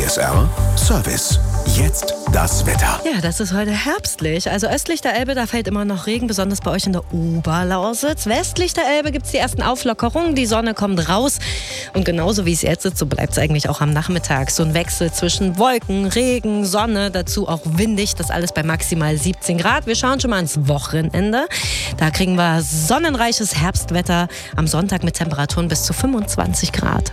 PSR Service. Jetzt das Wetter. Ja, das ist heute herbstlich. Also östlich der Elbe, da fällt immer noch Regen, besonders bei euch in der Oberlausitz. Westlich der Elbe gibt es die ersten Auflockerungen. Die Sonne kommt raus. Und genauso wie es jetzt ist, so bleibt es eigentlich auch am Nachmittag. So ein Wechsel zwischen Wolken, Regen, Sonne, dazu auch windig. Das alles bei maximal 17 Grad. Wir schauen schon mal ins Wochenende. Da kriegen wir sonnenreiches Herbstwetter. Am Sonntag mit Temperaturen bis zu 25 Grad.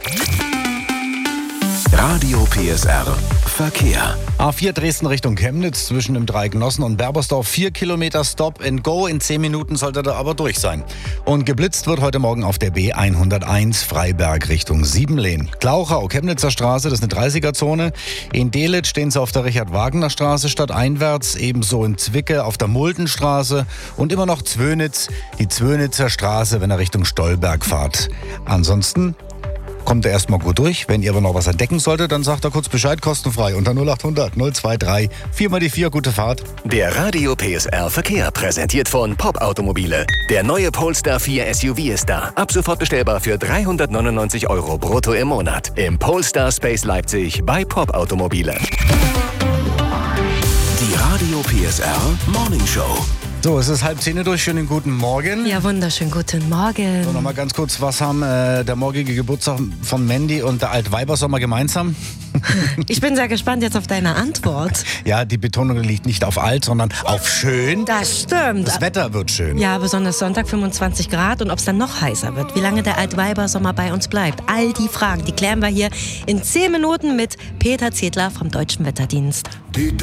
Radio PSR Verkehr. A4 Dresden Richtung Chemnitz zwischen dem Dreieck Nossen und Berbersdorf. 4 Kilometer Stop and Go. In 10 Minuten sollte da aber durch sein. Und geblitzt wird heute Morgen auf der B101 Freiberg Richtung Siebenlehn. Glauchau, Chemnitzer Straße, das ist eine 30er-Zone. In Delitzsch stehen sie auf der Richard-Wagner-Straße stadteinwärts. Ebenso in Zwicke auf der Muldenstraße. Und immer noch Zwönitz, die Zwönitzer Straße, wenn ihr Richtung Stolberg fahrt. Ansonsten kommt er erstmal gut durch. Wenn ihr aber noch was entdecken solltet, dann sagt er kurz Bescheid, kostenfrei. Unter 0800 023 4x4, gute Fahrt. Der Radio PSR Verkehr präsentiert von Pop Automobile. Der neue Polestar 4 SUV ist da. Ab sofort bestellbar für 399 € brutto im Monat. Im Polestar Space Leipzig bei Pop Automobile. Die Radio PSR Morning Show. So, es ist 9:30 durch. Schönen guten Morgen. Ja, wunderschönen guten Morgen. So, nochmal ganz kurz, was haben der morgige Geburtstag von Mandy und der Altweibersommer gemeinsam? Ich bin sehr gespannt jetzt auf deine Antwort. Ja, die Betonung liegt nicht auf alt, sondern auf schön. Das stimmt. Das Wetter wird schön. Ja, besonders Sonntag 25 Grad und ob es dann noch heißer wird, wie lange der Altweibersommer bei uns bleibt. All die Fragen, die klären wir hier in 10 Minuten mit Peter Zedler vom Deutschen Wetterdienst.